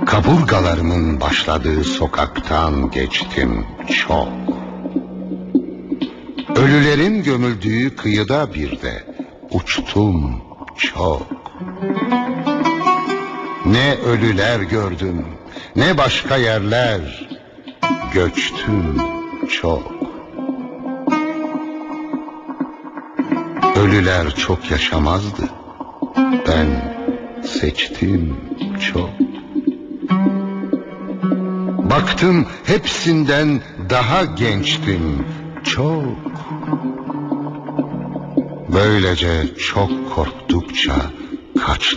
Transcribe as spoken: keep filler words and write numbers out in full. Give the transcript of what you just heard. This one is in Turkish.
Kaburgalarımın başladığı sokaktan geçtim çok. Ölülerin gömüldüğü kıyıda bir de uçtum çok. Ne ölüler gördüm, ne başka yerler, göçtüm çok. Ölüler çok yaşamazdı, ben seçtim çok. Baktım hepsinden daha gençtim çok. Böylece çok korktukça kaçtım.